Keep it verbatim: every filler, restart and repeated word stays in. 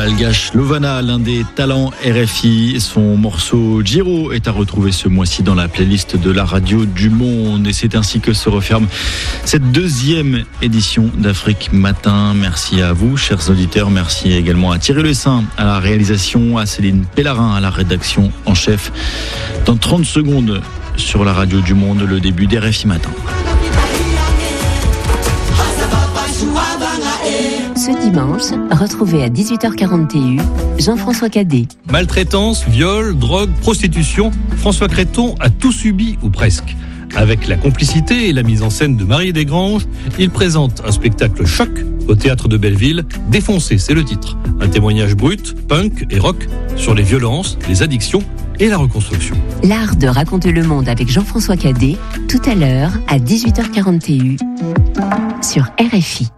malgache Lovana, l'un des talents R F I. Son morceau Giro est à retrouver ce mois-ci dans la playlist de la radio du monde. Et c'est ainsi que se referme cette deuxième édition d'Afrique Matin. Merci à vous, chers auditeurs. Merci également à Thierry Lessin à la réalisation, à Céline Pellarin à la rédaction en chef. Dans trente secondes sur la radio du monde, le début d'R F I Matin. Ce dimanche, retrouvez à dix-huit heures quarante et un Jean-François Cadet. Maltraitance, viol, drogue, prostitution, François Créton a tout subi ou presque. Avec la complicité et la mise en scène de Marie Desgranges, il présente un spectacle choc au théâtre de Belleville. Défoncé, c'est le titre. Un témoignage brut, punk et rock sur les violences, les addictions et la reconstruction. L'art de raconter le monde avec Jean-François Cadet, tout à l'heure à dix-huit heures quarante et un sur R F I.